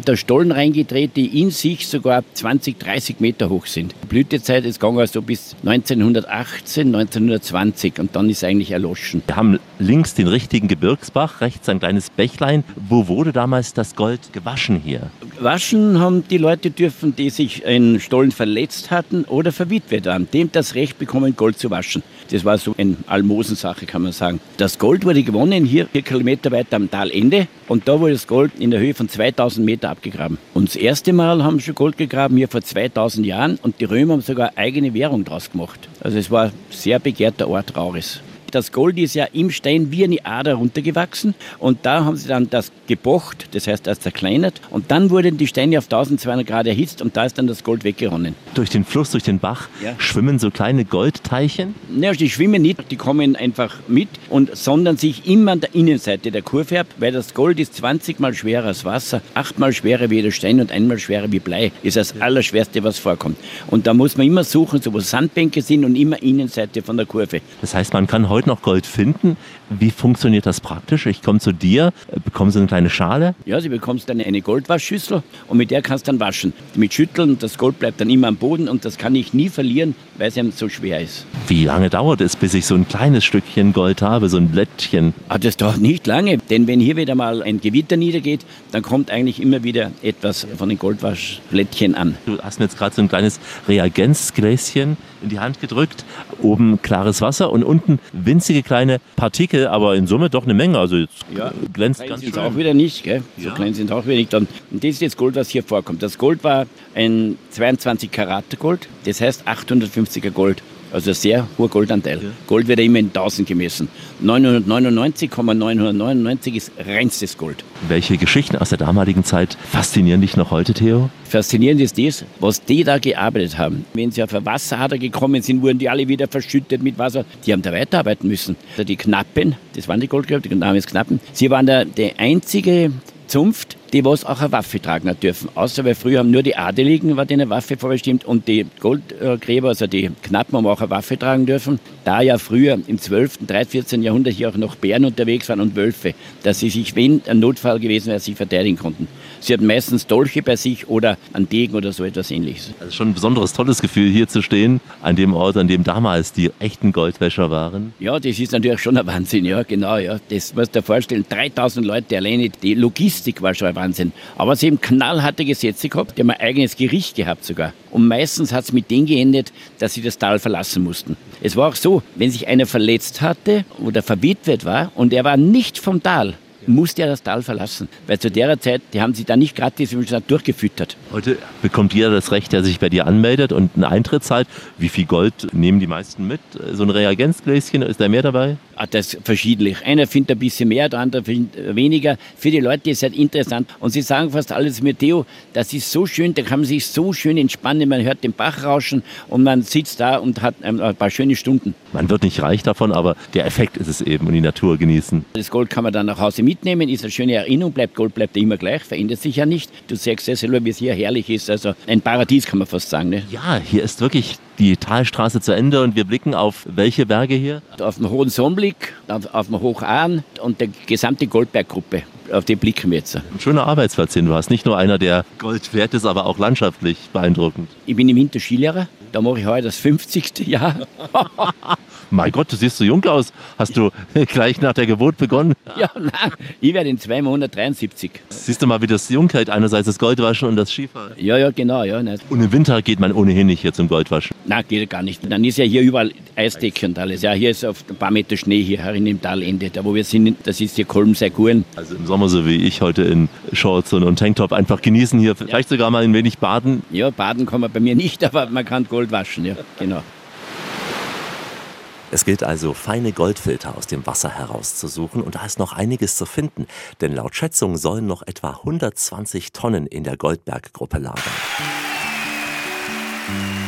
haben da Stollen reingedreht, die in sich sogar 20, 30 Meter hoch sind. Die Blütezeit ist gegangen also bis 1918, 1920 und dann ist es eigentlich erloschen. Wir haben links den richtigen Gebirgsbach, rechts ein kleines Bächlein. Wo wurde damals das Gold gewaschen hier? Waschen haben die Leute dürfen, die sich in Stollen verletzt hatten oder verwitwet waren. Dem das Recht bekommen, Gold zu waschen. Das war so eine Almosensache, kann man sagen. Das Gold wurde gewonnen hier 4 Kilometer weiter am Talende und da wurde das Gold in der Höhe von 2000 Meter abgegraben. Und das erste Mal haben sie schon Gold gegraben hier vor 2000 Jahren und die Römer haben sogar eigene Währung draus gemacht. Also es war ein sehr begehrter Ort Rauris. Das Gold ist ja im Stein wie eine Ader runtergewachsen und da haben sie dann das gebocht, das heißt das zerkleinert und dann wurden die Steine auf 1200 Grad erhitzt und da ist dann das Gold weggeronnen. Durch den Fluss, durch den Bach schwimmen so kleine Goldteilchen? Ja, die schwimmen nicht, die kommen einfach mit und sondern sich immer an der Innenseite der Kurve ab, weil das Gold ist 20 Mal schwerer als Wasser, 8 Mal schwerer wie der Stein und 1 Mal schwerer wie Blei. Ist das Allerschwerste, was vorkommt. Und da muss man immer suchen, so wo Sandbänke sind und immer Innenseite von der Kurve. Das heißt, man kann heute noch Gold finden. Wie funktioniert das praktisch? Ich komme zu dir, bekomme so eine kleine Schale. Ja, du bekommst dann eine Goldwaschschüssel und mit der kannst du dann waschen. Mit Schütteln, das Gold bleibt dann immer am Boden und das kann ich nie verlieren, weil es eben so schwer ist. Wie lange dauert es, bis ich so ein kleines Stückchen Gold habe, so ein Blättchen? Das dauert nicht lange, denn wenn hier wieder mal ein Gewitter niedergeht, dann kommt eigentlich immer wieder etwas von den Goldwaschblättchen an. Du hast mir jetzt gerade so ein kleines Reagenzgläschen in die Hand gedrückt. Oben klares Wasser und unten winzige kleine Partikel, aber in Summe doch eine Menge. Also jetzt glänzt ganz schön. Sind auch wieder nicht, gell? So klein sind auch wieder nicht. Und das ist jetzt Gold, was hier vorkommt. Das Gold war ein 22 Karat Gold, das heißt 850er Gold. Also ein sehr hoher Goldanteil. Ja. Gold wird ja immer in 1000 gemessen. 999,999 ist reinstes Gold. Welche Geschichten aus der damaligen Zeit faszinieren dich noch heute, Theo? Faszinierend ist das, was die da gearbeitet haben. Wenn sie auf eine Wasserader gekommen sind, wurden die alle wieder verschüttet mit Wasser. Die haben da weiterarbeiten müssen. Die Knappen, das waren die Goldgräber, der Name ist Knappen, sie waren die einzige Zunft, die was auch eine Waffe tragen hat dürfen. Außer weil früher haben nur die Adeligen war denen eine Waffe vorbestimmt und die Goldgräber, also die Knappen, haben auch eine Waffe tragen dürfen. Da ja früher im 12., 13., 14. Jahrhundert hier auch noch Bären unterwegs waren und Wölfe, dass sie sich, wenn ein Notfall gewesen wäre, sich verteidigen konnten. Sie hatten meistens Dolche bei sich oder einen Degen oder so etwas Ähnliches. Also schon ein besonderes, tolles Gefühl, hier zu stehen, an dem Ort, an dem damals die echten Goldwäscher waren. Ja, das ist natürlich schon ein Wahnsinn, ja, genau, ja. Das musst du dir vorstellen, 3000 Leute alleine, die Logistik war schon ein Wahnsinn. Aber sie haben knallharte Gesetze gehabt, die haben ein eigenes Gericht gehabt sogar. Und meistens hat es mit denen geendet, dass sie das Tal verlassen mussten. Es war auch so, wenn sich einer verletzt hatte oder verwitwet war und er war nicht vom Tal, musste er das Tal verlassen. Weil zu der Zeit, die haben sie da nicht gratis durchgefüttert. Heute bekommt jeder das Recht, der sich bei dir anmeldet und einen Eintritt zahlt. Wie viel Gold nehmen die meisten mit? So ein Reagenzgläschen, ist da mehr dabei? Das ist verschiedentlich. Einer findet ein bisschen mehr, der andere findet weniger. Für die Leute ist es halt interessant. Und sie sagen fast alles mit Theo, das ist so schön, da kann man sich so schön entspannen. Man hört den Bach rauschen und man sitzt da und hat ein paar schöne Stunden. Man wird nicht reich davon, aber der Effekt ist es eben und die Natur genießen. Das Gold kann man dann nach Hause mitnehmen, ist eine schöne Erinnerung, Gold bleibt ja immer gleich, verändert sich ja nicht. Du sagst ja selber, wie es hier herrlich ist. Also ein Paradies kann man fast sagen. Ne? Ja, hier ist wirklich die Talstraße zu Ende und wir blicken auf welche Berge hier? Auf den Hohen Sonnblick, auf den Hochahn und die gesamte Goldberggruppe. Auf die blicken wir jetzt. Ein schöner Arbeitsplatz, den du hast. Nicht nur einer, der Gold wert ist, aber auch landschaftlich beeindruckend. Ich bin im Winter Skilehrer. Da mache ich heute das 50. Jahr. Mein Gott, du siehst so jung aus. Hast du gleich nach der Geburt begonnen? Ja, nein, ich werde in 2 Monaten 73. Siehst du mal, wie das jung hält? Einerseits das Goldwaschen und das Skifahren. Ja, genau. Ja, und im Winter geht man ohnehin nicht hier zum Goldwaschen? Nein, geht gar nicht. Dann ist ja hier überall Eisdecke und alles. Ja, hier ist auf ein paar Meter Schnee hier herin im Talende. Da wo wir sind, das ist hier Kolmsee-Guren. Also im Sommer so wie ich heute in Shorts und Tanktop einfach genießen hier. Vielleicht sogar mal ein wenig baden. Ja, baden kann man bei mir nicht, aber man kann Gold waschen. Ja, genau. Es gilt also, feine Goldfilter aus dem Wasser herauszusuchen und da ist noch einiges zu finden, denn laut Schätzung sollen noch etwa 120 Tonnen in der Goldberggruppe lagern.